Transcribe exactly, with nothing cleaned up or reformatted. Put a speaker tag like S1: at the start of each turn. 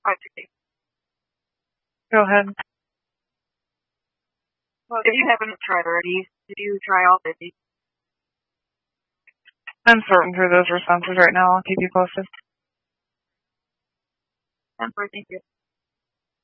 S1: five sixty.
S2: Go ahead.
S1: Well, if you haven't tried already, did you try all fifty?
S2: I'm sorting through those responses right now. I'll keep you posted.
S1: ten four, thank you.